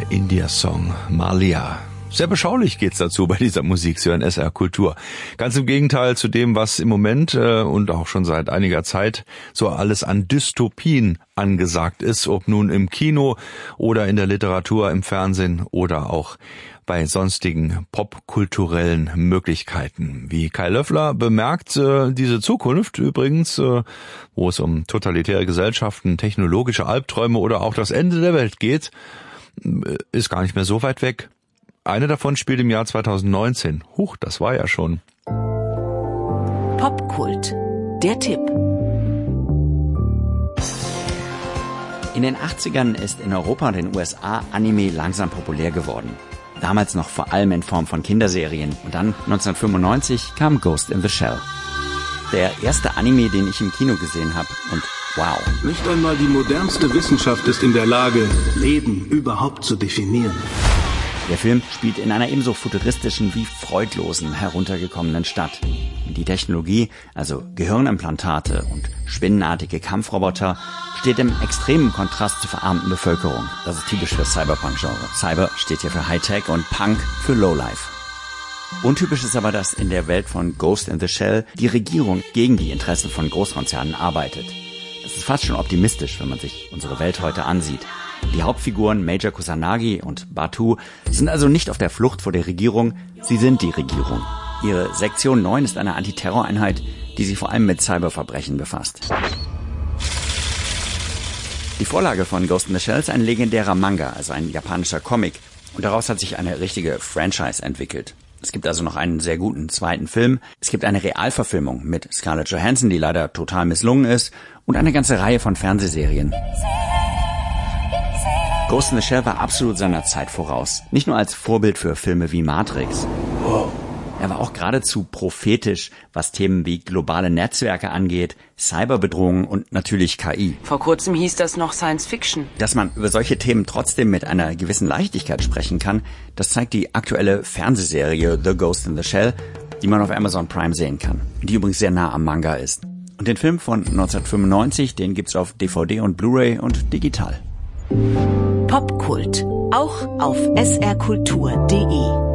India-Song Malia. Sehr beschaulich geht's dazu bei dieser Musik, Sie hören SR Kultur. Ganz im Gegenteil zu dem, was im Moment und auch schon seit einiger Zeit so alles an Dystopien angesagt ist, ob nun im Kino oder in der Literatur, im Fernsehen oder auch bei sonstigen popkulturellen Möglichkeiten. Wie Kai Löffler bemerkt, diese Zukunft übrigens, wo es um totalitäre Gesellschaften, technologische Albträume oder auch das Ende der Welt geht, ist gar nicht mehr so weit weg. Eine davon spielt im Jahr 2019. Huch, das war ja schon. Popkult, der Tipp. In den 80ern ist in Europa und den USA Anime langsam populär geworden. Damals noch vor allem in Form von Kinderserien. Und dann 1995 kam Ghost in the Shell. Der erste Anime, den ich im Kino gesehen habe. Und wow. Nicht einmal die modernste Wissenschaft ist in der Lage, Leben überhaupt zu definieren. Der Film spielt in einer ebenso futuristischen wie freudlosen, heruntergekommenen Stadt. Die Technologie, also Gehirnimplantate und spinnenartige Kampfroboter, steht im extremen Kontrast zur verarmten Bevölkerung. Das ist typisch für Cyberpunk-Genre. Cyber steht hier für Hightech und Punk für Lowlife. Untypisch ist aber, dass in der Welt von Ghost in the Shell die Regierung gegen die Interessen von Großkonzernen arbeitet. Das ist fast schon optimistisch, wenn man sich unsere Welt heute ansieht. Die Hauptfiguren Major Kusanagi und Batu sind also nicht auf der Flucht vor der Regierung, sie sind die Regierung. Ihre Sektion 9 ist eine Antiterroreinheit, die sich vor allem mit Cyberverbrechen befasst. Die Vorlage von Ghost in the Shell ist ein legendärer Manga, also ein japanischer Comic. Und daraus hat sich eine richtige Franchise entwickelt. Es gibt also noch einen sehr guten zweiten Film. Es gibt eine Realverfilmung mit Scarlett Johansson, die leider total misslungen ist. Und eine ganze Reihe von Fernsehserien. Ghost in the Shell war absolut seiner Zeit voraus. Nicht nur als Vorbild für Filme wie Matrix. Er war auch geradezu prophetisch, was Themen wie globale Netzwerke angeht, Cyberbedrohungen und natürlich KI. Vor kurzem hieß das noch Science Fiction. Dass man über solche Themen trotzdem mit einer gewissen Leichtigkeit sprechen kann, das zeigt die aktuelle Fernsehserie The Ghost in the Shell, die man auf Amazon Prime sehen kann, die übrigens sehr nah am Manga ist. Und den Film von 1995, den gibt's auf DVD und Blu-ray und digital. Popkult, auch auf srkultur.de.